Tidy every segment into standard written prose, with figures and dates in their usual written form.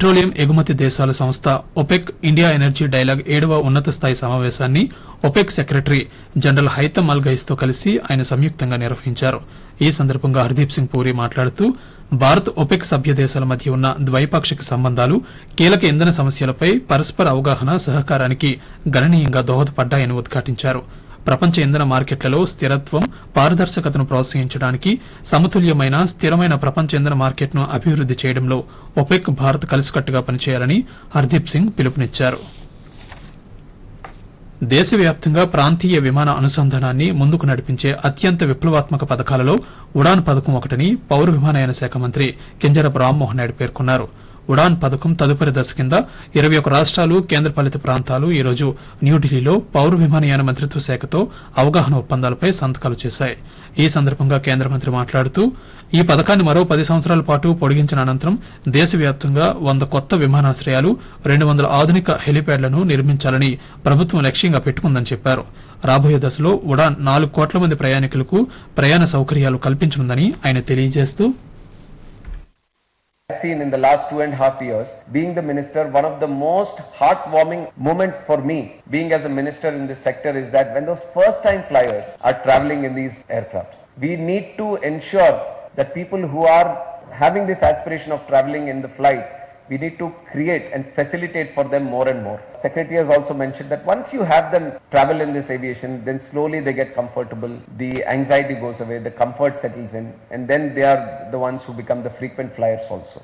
Petroleum ఎగుమతి దేశాల సంస్థ ఒపెక్ ఇండియా ఎనర్జీ డైలాగ్ 7వ ఉన్నత స్థాయి సమావేశాన్ని ఒపెక్ సెక్రటరీ జనరల్ హైతమ్ అల్ గైస్ తో కలిసి ఆయన సంయుక్తంగా నిర్వహించారు. ఈ సందర్భంగా హర్దీప్ సింగ్ పూరి మాట్లాడుతూ భారత్ ఒపెక్ సభ్య దేశాల మధ్య ఉన్న ద్వైపాక్షిక సంబంధాలు కీలక ఇంధన సమస్యలపై పరస్పర అవగాహన సహకారానికి గణనీయంగా దోహదపడ్డాయని ఉద్ఘాటించారు. ప్రపంచ ఇంధన మార్కెట్లలో స్థిరత్వం, పారదర్శకతను ప్రోత్సహించడానికి సమతుల్యమైన స్థిరమైన ప్రపంచ ఇంధన మార్కెట్ను అభివృద్ది చేయడంలో ఒపెక్ భారత్ కలిసికట్టుగా పనిచేయాలని హర్దీప్ సింగ్ పిలుపునిచ్చారు. దేశవ్యాప్తంగా ప్రాంతీయ విమాన అనుసంధానాన్ని ముందుకు నడిపించే అత్యంత విప్లవాత్మక పథకాలలో ఉడాన్ పథకం ఒకటని పౌర విమానయాన శాఖ మంత్రి కింజరపు రామ్మోహన్ నాయుడు పేర్కొన్నారు. ఉడాన్ పథకం తదుపరి దశ కింద 21 రాష్ట్రాలు, కేంద్రపాలిత ప్రాంతాలు ఈ రోజు న్యూఢిల్లీలో పౌర విమానయాన మంత్రిత్వ శాఖతో అవగాహన ఒప్పందాలపై సంతకాలు చేశాయి. ఈ సందర్భంగా కేంద్ర మంత్రి మాట్లాడుతూ ఈ పథకాన్ని మరో 10 సంవత్సరాల పాటు పొడిగించిన అనంతరం దేశవ్యాప్తంగా 100 కొత్త విమానాశ్రయాలు, 200 ఆధునిక హెలీప్యాడ్లను నిర్మించాలని ప్రభుత్వం లక్ష్యంగా పెట్టుకుందని చెప్పారు. రాబోయే దశలో ఉడాన్ 4 కోట్ల మంది ప్రయాణికులకు ప్రయాణ సౌకర్యాలు కల్పించనుందని ఆయన తెలియజేస్తూ I've seen in the last 2.5 years, being the minister, one of the most heartwarming moments for me, being as a minister in this sector, is that when those first-time flyers are traveling in these aircrafts, we need to ensure that people who are having this aspiration of traveling in the flight, we need to create and facilitate for them more and more. Secretary has also mentioned that once you have them travel in this aviation, then slowly they get comfortable, the anxiety goes away, the comfort settles in, and then they are the ones who become the frequent flyers also.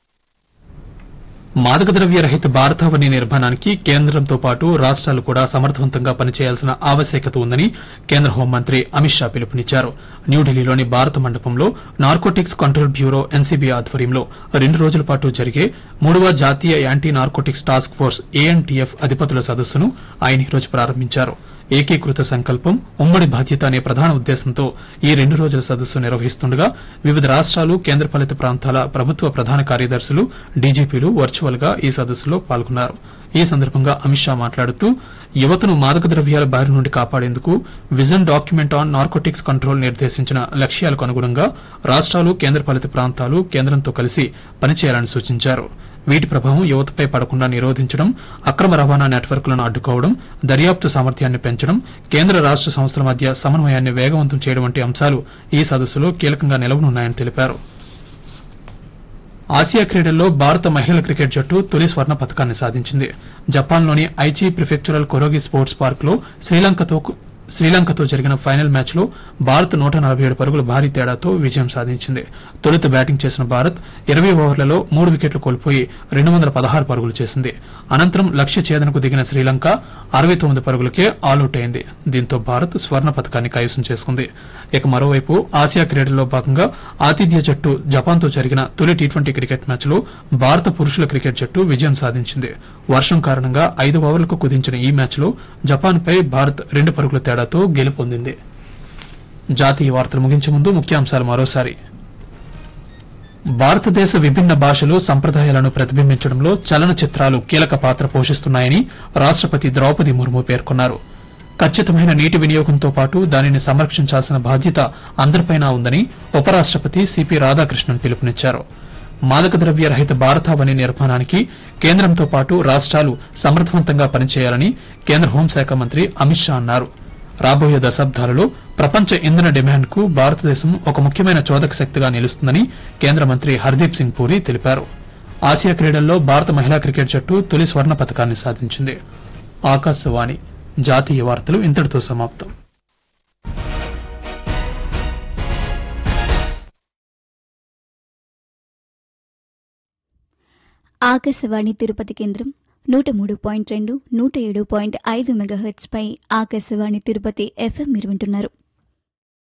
మాదక ద్రవ్య రహిత భారతావని నిర్మాణానికి కేంద్రంతో పాటు రాష్ట్రాలు కూడా సమర్థవంతంగా పనిచేయాల్సిన ఆవశ్యకత ఉందని కేంద్ర హోంమంత్రి అమిత్ షా పిలుపునిచ్చారు. న్యూఢిల్లీలోని భారత మండపంలో నార్కోటిక్స్ కంట్రోల్ బ్యూరో ఎన్సీబీ ఆధ్వర్యంలో 2 రోజుల పాటు జరిగే 3వ జాతీయ anti narcotics task force ANTF అధిపతుల సదస్సును ఆయన ఈ రోజు ప్రారంభించారు. ఏకీకృత సంకల్పం, ఉమ్మడి బాధ్యత అనే ప్రధాన ఉద్దేశంతో ఈ 2 రోజుల సదస్సు నిర్వహిస్తుండగా వివిధ రాష్ట్రాలు, కేంద్రపాలిత ప్రాంతాల ప్రభుత్వ ప్రధాన కార్యదర్శులు, డీజీపీలు వర్చువల్ గా ఈ సదస్సులో పాల్గొన్నారు. ఈ సందర్భంగా అమిత్ షా మాట్లాడుతూ యువతను మాదక ద్రవ్యాల బారి నుండి కాపాడేందుకు vision document on narcotics control నిర్దేశించిన లక్ష్యాలకు అనుగుణంగా రాష్ట్రాలు, కేంద్రపాలిత ప్రాంతాలు కేంద్రంతో కలిసి పనిచేయాలని సూచించారు. వీటి ప్రభావం యువతపై పడకుండా నిరోధించడం, అక్రమ రవాణా నెట్వర్క్లను అడ్డుకోవడం, దర్యాప్తు సామర్థ్యాన్ని పెంచడం, కేంద్ర రాష్ట సంస్థల మధ్య సమన్వయాన్ని వేగవంతం చేయడం వంటి అంశాలు ఈ సదస్సులో కీలకంగా నిలవనున్నాయని తెలిపారు. ఆసియా క్రీడల్లో భారత మహిళల క్రికెట్ జట్టు తొలి స్వర్ణ పతకాన్ని సాధించింది. జపాన్లోని ఐచి ప్రిఫెక్చురల్ కొరోగి స్పోర్ట్స్ పార్క్ లో శ్రీలంకతో జరిగిన ఫైనల్ మ్యాచ్ లో భారత్ 147 పరుగుల భారీ తేడాతో విజయం సాధించింది. తొలుత బ్యాటింగ్ చేసిన భారత్ 20 ఓవర్లలో 3 వికెట్లు కోల్పోయి 216 పరుగులు చేసింది. అనంతరం లక్ష్య ఛేదనకు దిగిన శ్రీలంక 69 పరుగులకే ఆలౌట్ అయింది. దీంతో భారత్ స్వర్ణ పతకాన్ని కైవసం చేసుకుంది. ఇక మరోవైపు ఆసియా క్రీడల్లో భాగంగా ఆతిథ్య జట్టు జపాన్తో జరిగిన తొలి టీ20 క్రికెట్ మ్యాచ్ లో భారత పురుషుల క్రికెట్ జట్టు విజయం సాధించింది. వర్షం కారణంగా 5 ఓవర్లకు కుదించిన ఈ మ్యాచ్ లో జపాన్ పై భారత్ 2 పరుగుల తేడాతో గెలుపొందింది. జాతీయ వార్తలు ముగించే ముందు ముఖ్యాంశాలు మరోసారి. భారతదేశ విభిన్న భాషలు, సంప్రదాయాలను ప్రతిబింబించడంలో చలనచిత్రాలు కీలక పాత్ర పోషిస్తున్నాయని రాష్టపతి ద్రౌపది ముర్ము పేర్కొన్నారు. ఖచ్చితమైన నీటి వినియోగంతో పాటు దానిని సంరక్షించాల్సిన బాధ్యత అందరిపైనా ఉందని ఉపరాష్టపతి సిపి రాధాకృష్ణన్ పిలుపునిచ్చారు. మాదక ద్రవ్య రహిత భారతావని నిర్మాణానికి కేంద్రంతో పాటు రాష్ట్రాలు సమర్థవంతంగా పనిచేయాలని కేంద్ర హోంశాఖ మంత్రి అమిత్ షా అన్నారు. రాబోయే దశాబ్దాలలో ప్రపంచ ఇంధన డిమాండ్ కు భారతదేశం ఒక ముఖ్యమైన చోదక శక్తిగా నిలుస్తుందని కేంద్ర మంత్రి హర్దీప్ సింగ్ పూరి తెలిపారు. ఆసియా క్రీడల్లో భారత మహిళా క్రికెట్ జట్టు తొలి స్వర్ణ పతకాన్ని సాధించింది. ఆకాశవాణి జాతీయ వార్తలు ఇంతటితో సమాప్తం. ఆకాశవాణి తిరుపతి కేంద్రం 103.2, 107.5 మెగాహెర్ట్జ్ పై ఆకాశవాణి తిరుపతి ఎఫ్ఎం మీరు వింటున్నారు.